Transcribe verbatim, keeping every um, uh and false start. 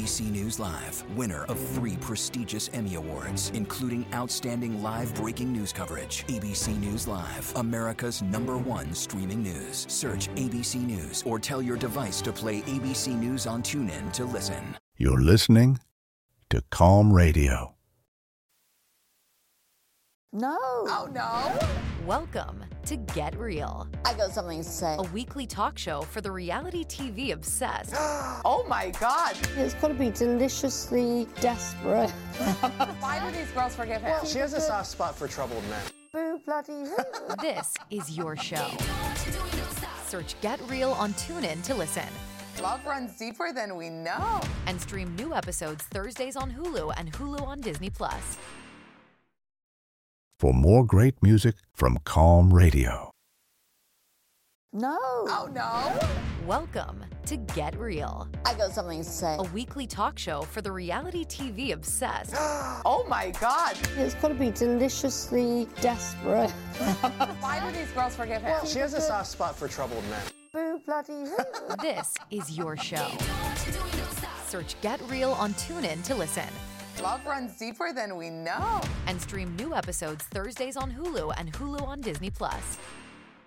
B C News Live, winner of three prestigious Emmy Awards, including Outstanding Live Breaking News Coverage. A B C News Live, America's number one streaming news. Search A B C News or tell your device to play A B C News on TuneIn to listen. You're listening to Calm Radio. No. Oh, no. Welcome to Get Real, I got something to say. a weekly talk show for the reality T V obsessed. Oh, my God. It's got to be deliciously desperate. Why do these girls forgive him? She has a soft spot for troubled men. Boo bloody who? This is your show. Search Get Real on TuneIn to listen. Love runs deeper than we know. And stream new episodes Thursdays on Hulu and Hulu on Disney Plus. For more great music from Calm Radio. No. Oh, no. Welcome to Get Real, I got something to say. a weekly talk show for the reality T V obsessed. Oh, my God. It's got to be deliciously desperate. Why do these girls forgive him? She has a soft spot for troubled men. Boo bloody who? This is your show. Search Get Real on TuneIn to listen. Love runs deeper than we know. And stream new episodes Thursdays on Hulu and Hulu on Disney Plus.